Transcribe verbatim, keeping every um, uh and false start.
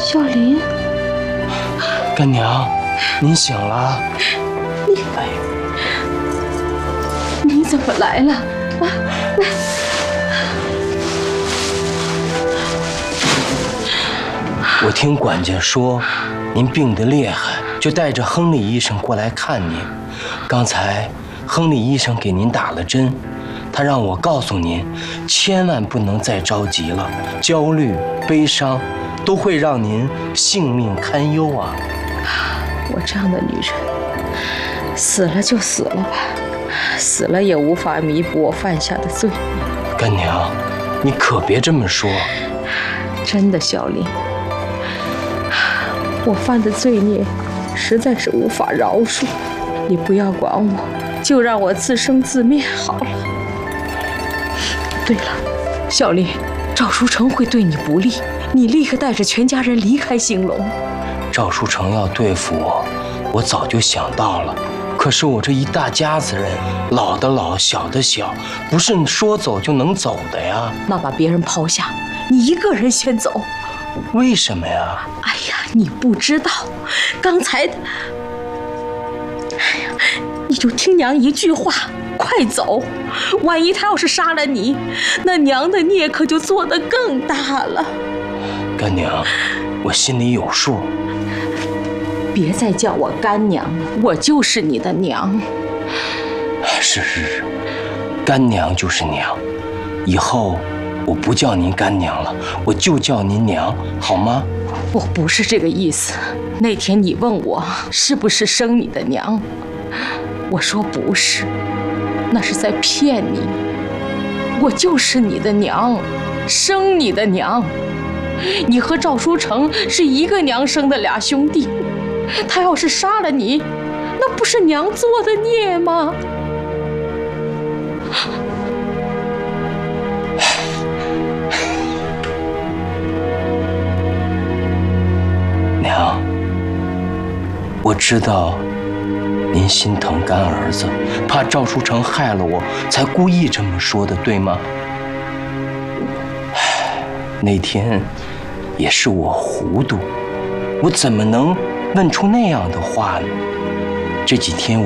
小林， 干娘，您醒了。 你，哎，你怎么来了？啊，来。 我听管家说，您病得厉害，就带着亨利医生过来看您。刚才亨利医生给您打了针，他让我告诉您，千万不能再着急了，焦虑、悲伤都会让您性命堪忧啊！ 我这样的女人，死了就死了吧，死了也无法弥补我犯下的罪孽。 干娘，你可别这么说。 真的，小林，我犯的罪孽实在是无法饶恕。你不要管我，就让我自生自灭好了。对了，小林，赵书成会对你不利，你立刻带着全家人离开兴隆。 赵书成要对付我，我早就想到了。可是我这一大家子人，老的老，小的小，不是你说走就能走的呀。 那把别人抛下，你一个人先走。 为什么呀？ 哎呀，你不知道，刚才，哎呀，你就听娘一句话，快走！万一他要是杀了你，那娘的孽可就做得更大了。 干娘，我心里有数。 别再叫我干娘了，我就是你的娘。 是是是，干娘就是娘，以后我不叫您干娘了，我就叫您娘，好吗？ 我不是这个意思。那天你问我是不是生你的娘，我说不是，那是在骗你。我就是你的娘，生你的娘。你和赵书成是一个娘生的俩兄弟，他要是杀了你，那不是娘做的孽吗？ 娘，我知道您心疼干儿子，怕赵书成害了我，才故意这么说的，对吗？那天也是我糊涂，我怎么能问出那样的话呢？这几天我